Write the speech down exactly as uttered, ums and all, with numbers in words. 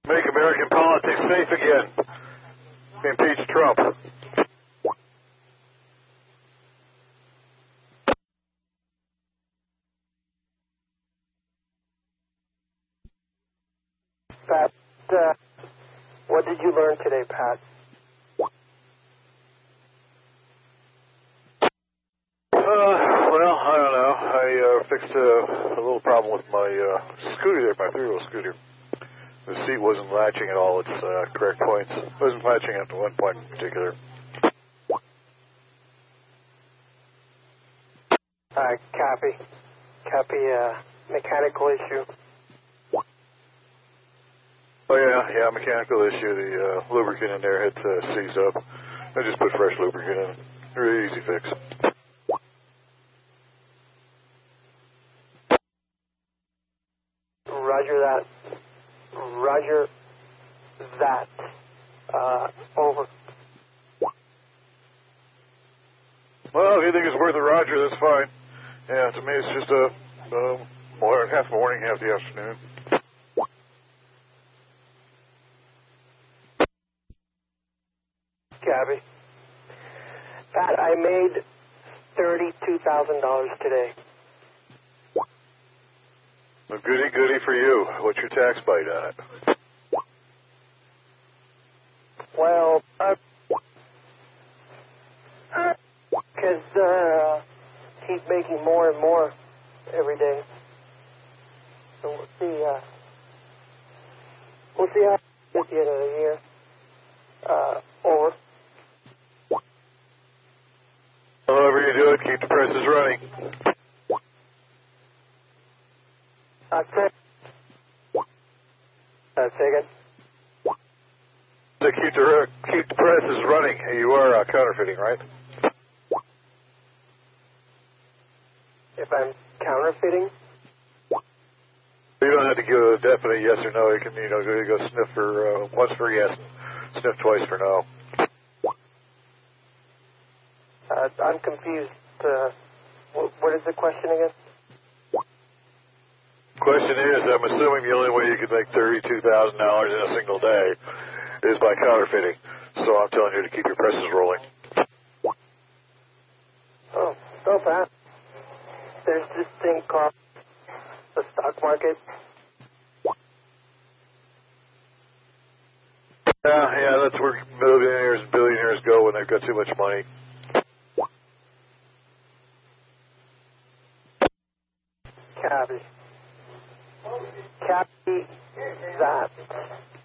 Make American politics safe again. Impeach Trump. Pat, uh, what did you learn today, Pat? Uh, well, I don't know. I uh, fixed a, a little problem with my uh, scooter there, my three-wheel scooter. The seat wasn't latching at all its uh, correct points. It wasn't latching at one point in particular. Uh, copy. Copy, uh, mechanical issue. Oh, yeah, yeah, mechanical issue. The uh, lubricant in there had uh, seized up. I just put fresh lubricant in. Really easy fix. Roger that. Roger that. Uh, over. Well, if you think it's worth a Roger, that's fine. Yeah, to me it's just a uh, more, half morning, half the afternoon. Gabby. Pat, I made thirty-two thousand dollars today. Well, goody goody for you. What's your tax bite on it? Well, uh, because uh, he's making more and more every day. So we'll see. Uh, we'll see how at the end of the year. Uh, over. However you do it, keep the presses running. Okay. Uh, say again. So keep the keep the presses running. You are uh, counterfeiting, right? If I'm counterfeiting? You don't have to give a definite yes or no. You can, you know, go, go sniff for uh, once for yes, and sniff twice for no. Uh, I'm confused. Uh, what, what is the question again? Question is, I'm assuming the only way you can make thirty-two thousand dollars in a single day is by counterfeiting. So I'm telling you to keep your presses rolling. Oh, no, Pat. There's this thing called the stock market. Yeah, yeah, that's where millionaires and billionaires go when they've got too much money. Copy. Copy that.